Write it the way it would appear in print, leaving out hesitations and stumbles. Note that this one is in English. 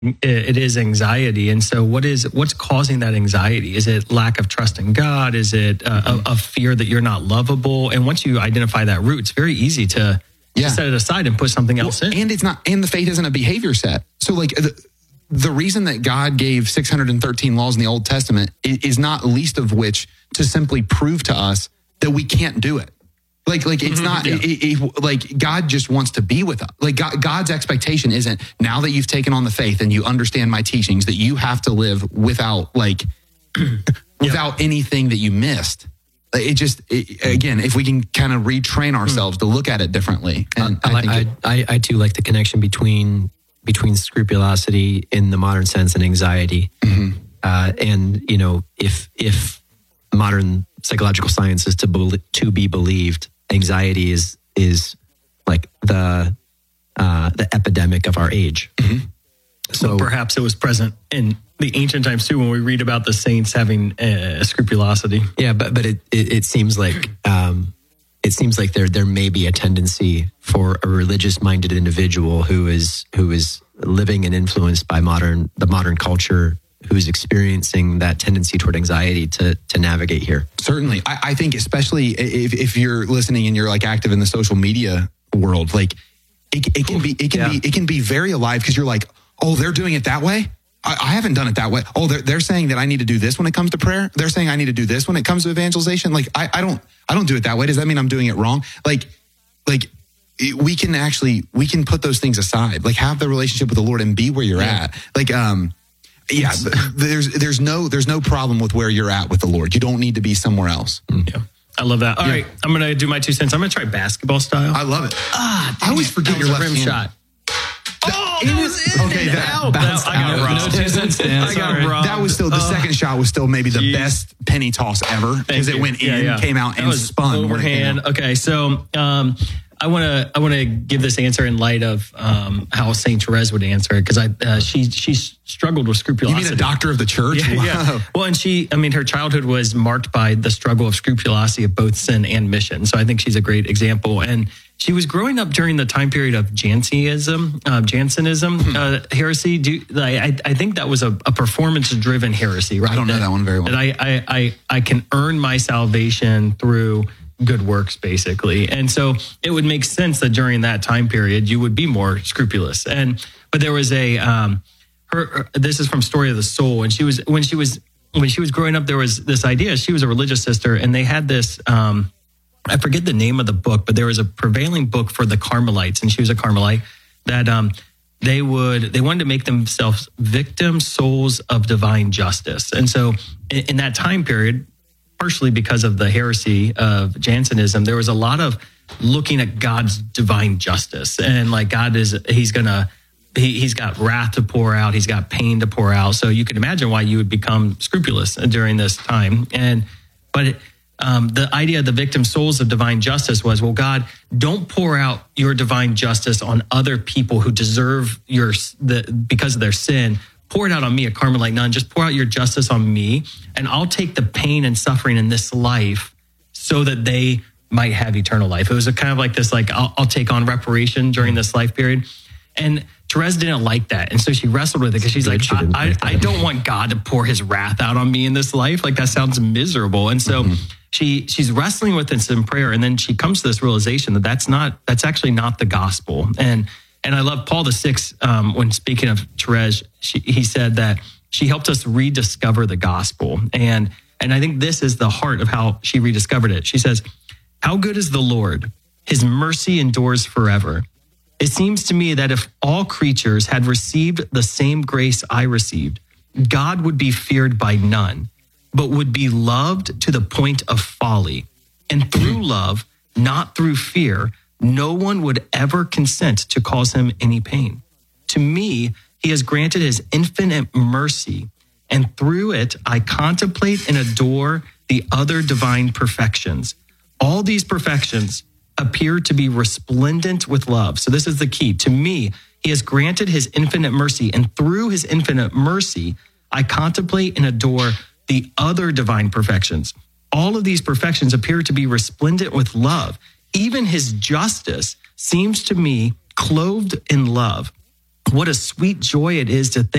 it is anxiety. And so what's causing that anxiety? Is it lack of trust in God? Is it a fear that you're not lovable? And once you identify that root, it's very easy to set it aside and put something else in. And the faith isn't a behavior set. So like the reason that God gave 613 laws in the Old Testament is not least of which to simply prove to us that we can't do it. Like it's not like God just wants to be with us. Like God's expectation isn't now that you've taken on the faith and you understand my teachings that you have to live without without anything that you missed. Again, if we can kind of retrain ourselves to look at it differently. And I too like the connection between scrupulosity in the modern sense and anxiety. Mm-hmm. And if modern psychological science is to be believed, anxiety is like the epidemic of our age. Mm-hmm. So perhaps it was present in the ancient times too, when we read about the saints having scrupulosity. Yeah, but it seems like there may be a tendency for a religious-minded individual who is living and influenced by the modern culture, who's experiencing that tendency toward anxiety to navigate here. Certainly. I think especially if you're listening and you're like active in the social media world, like it can be very alive because you're like, oh, they're doing it that way? I haven't done it that way. Oh, they're saying that I need to do this when it comes to prayer. They're saying I need to do this when it comes to evangelization. Like I don't do it that way. Does that mean I'm doing it wrong? Like we can put those things aside. Like have the relationship with the Lord and be where you're at. Like there's no problem with where you're at with the Lord. You don't need to be somewhere else. Yeah. I love that. All right, I'm going to do my 2 cents. I'm going to try basketball style. I love it. I always forget your left rim hand. shot. I got 2 cents. I got robbed. That was still the second shot was still maybe the best penny toss ever because it went in, came out, and spun overhand. Okay, so I want to give this answer in light of how Saint Therese would answer it because she struggled with scrupulosity. You mean a doctor of the church? Yeah. Well, and her childhood was marked by the struggle of scrupulosity of both sin and mission. So I think she's a great example. And she was growing up during the time period of Jansenism heresy. I think that was a performance-driven heresy, right? I don't know that one very well. That I can earn my salvation through good works, basically. And so it would make sense that during that time period, you would be more scrupulous. But there was this is from Story of the Soul. And when she was growing up, there was this idea. She was a religious sister and they had this, I forget the name of the book, but there was a prevailing book for the Carmelites, and she was a Carmelite, that they wanted to make themselves victim souls of divine justice. And so in that time period, partially because of the heresy of Jansenism, there was a lot of looking at God's divine justice. And like God he's got wrath to pour out. He's got pain to pour out. So you can imagine why you would become scrupulous during this time. But the idea of the victim souls of divine justice was, well, God, don't pour out your divine justice on other people who deserve because of their sin. Pour it out on me, a Carmelite nun. Just pour out your justice on me, and I'll take the pain and suffering in this life so that they might have eternal life. It was a kind of like this, like I'll take on reparation during this life period. And Therese didn't like that. And so she wrestled with it because she's like, I don't want God to pour his wrath out on me in this life. Like that sounds miserable. And so she's wrestling with this in prayer. And then she comes to this realization that that's actually not the gospel. And I love Paul VI, when speaking of Therese, he said that she helped us rediscover the gospel. And I think this is the heart of how she rediscovered it. She says, how good is the Lord? His mercy endures forever. It seems to me that if all creatures had received the same grace I received, God would be feared by none, but would be loved to the point of folly. And through love, not through fear, no one would ever consent to cause him any pain. To me, he has granted his infinite mercy, and through it, I contemplate and adore the other divine perfections. All these perfections appear to be resplendent with love. So this is the key. To me, he has granted his infinite mercy, and through his infinite mercy, I contemplate and adore the other divine perfections. All of these perfections appear to be resplendent with love. Even his justice seems to me clothed in love. what a sweet joy it is to think